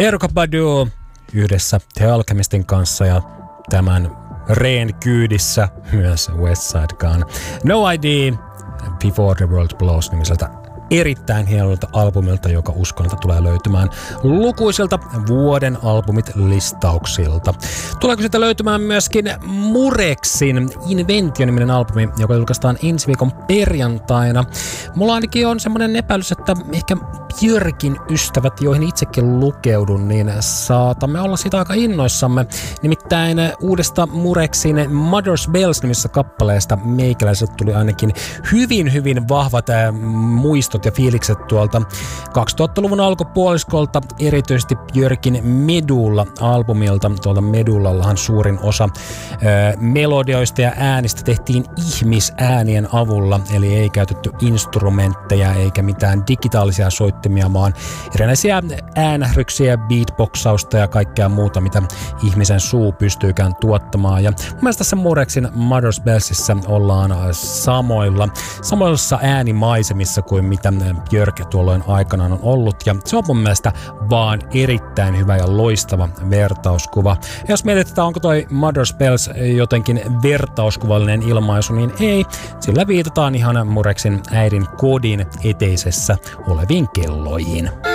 Erykah Badu yhdessä The Alchemistin kanssa ja tämän Reen kyydissä myös West Side Gun. No ID, Before the World Blows -nimiseltä erittäin hienolta albumilta, joka uskon, että tulee löytymään lukuisilta vuoden albumit-listauksilta. Tuleeko sitä löytymään myöskin Murexin Invention-niminen albumi, joka julkaistaan ensi viikon perjantaina. Mulla ainakin on semmoinen epäilys, että ehkä Björkin ystävät, joihin itsekin lukeudun, niin saatamme olla siitä aika innoissamme. Nimittäin uudesta Murexin Mother's Bells-nimissä kappaleesta meikäläiset tuli ainakin hyvin vahvat muistot ja fiilikset tuolta 2000-luvun alkupuoliskolta, erityisesti Björkin Medulla-albumilta. Tuolta Medullallahan suurin osa melodioista ja äänistä tehtiin ihmisäänien avulla, eli ei käytetty instrumentteja eikä mitään digitaalisia soittimia, vaan erinäisiä äänähryksiä, beatboxausta ja kaikkea muuta, mitä ihmisen suu pystyykään tuottamaan. Ja mun mielestä tässä Murexin Mother's Bellsissä ollaan samoissa äänimaisemissa kuin mitä Björk tuolloin aikanaan on ollut, ja se on mun mielestä vaan erittäin hyvä ja loistava vertauskuva. Ja jos mietitään, onko toi Mother's Bells jotenkin vertauskuvallinen ilmaisu, niin ei, sillä viitataan ihan Murexin äidin kodin eteisessä oleviin kelloihin.